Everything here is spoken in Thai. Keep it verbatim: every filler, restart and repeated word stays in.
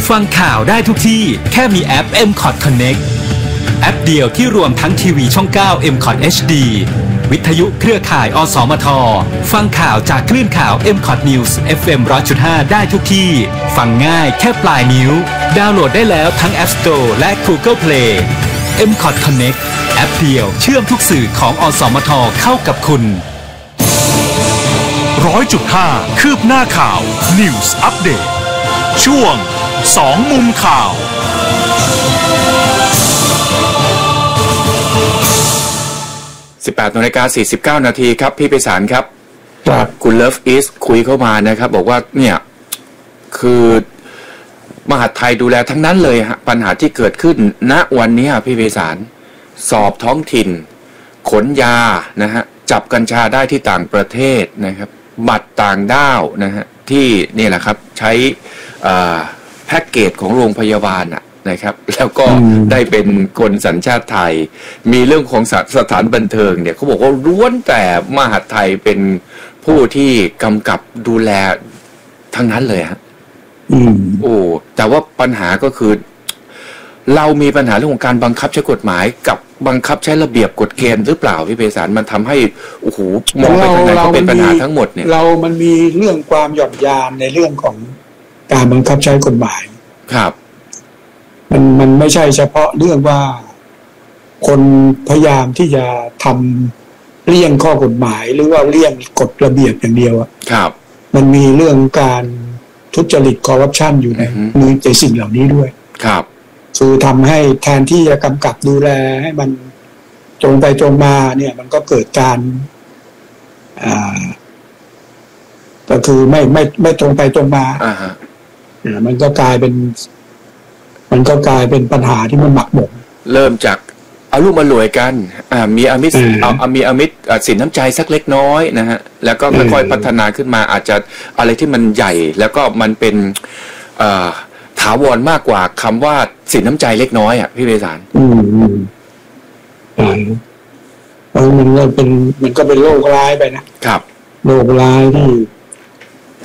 ฟังข่าวได้ทุกที่แค่มีแอป เอ็ม คอท Connect แอปเดียวที่รวมทั้งทีวีช่อง เก้า เอ็ม คอท เอช ดี วิทยุเครือข่ายอสมทฟังข่าวจากคลื่นข่าว เอ็ม คอท News เอฟ เอ็ม หนึ่งร้อยจุดห้า ได้ทุกที่ฟังง่ายแค่ปลายนิ้วดาวน์โหลดได้แล้วทั้ง App Store และ Google Play เอ็ม คอท Connect แอปเดียวเชื่อมทุกสื่อของอสมทเข้ากับคุณร้อยจุดห้าคืบหน้าข่าว News Update ช่วงสองมุมข่าวสิบแปดนาฬิกาสี่สิบเก้านาทีครับพี่ไพศาลครับครับคุณเลิฟอีสคุยเข้ามานะครับบอกว่าเนี่ยคือมหาดไทยดูแลทั้งนั้นเลยฮะปัญหาที่เกิดขึ้นณวันนี้พี่ไพศาลสอบท้องถิ่นขนยานะฮะจับกัญชาได้ที่ต่างประเทศนะครับบัตรต่างด้าวนะฮะที่นี่แหละครับใช้แพ็กเกจของโรงพยาบาลน่ะนะครับแล้วก็ได้เป็นคนสัญชาติไทยมีเรื่องของสถานบันเทิงเนี่ยเขาบอกว่าล้วนแต่มหาดไทยเป็นผู้ที่กำกับดูแลทั้งนั้นเลยฮะโอ้แต่ว่าปัญหาก็คือเรามีปัญหาเรื่องของการบังคับใช้กฎหมายกับบังคับใช้ระเบียบกฎเกณฑ์หรือเปล่าพี่ไพศาลมันทำให้โอ้โหมองไปทางไหนก็เป็นปัญหาทั้งหมดเนี่ยเรามันมีเรื่องความหย่อนยานในเรื่องของการบังคับใช้กฎหมายครับมันมันไม่ใช่เฉพาะเรื่องว่าคนพยายามที่จะทำเลี่ยงข้อกฎหมายหรือว่าเลี่ยงกฎระเบียบอย่างเดียวอะครับมันมีเรื่องการทุจริตคอร์รัปชันอยู่ในมือในสิ่งเหล่านี้ด้วยครับคือทำให้แทนที่จะกำกับดูแลให้มันตรงไปตรงมาเนี่ยมันก็เกิดการอ่าก็คือไม่ไม่ไม่ตรงไปตรงมาอ่าฮะมันก็กลายเป็นมันก็กลายเป็นปัญหาที่มันหมักหมมเริ่มจากเอาลูกมารวยกันอ่ามีอมิตรเอามีอมิตรสินน้ำใจสักเล็กน้อยนะฮะแล้วก็ค่อยๆพัฒนาขึ้นมาอาจจะอะไรที่มันใหญ่แล้วก็มันเป็นอ่าถาวรมากกว่าคำว่าสินน้ำใจเล็กน้อยอ่ะพี่ไพศาลอืมอืมอ่าแล้วมันก็เป็นมันก็เป็นโรคร้ายไปนะครับโรคร้ายที่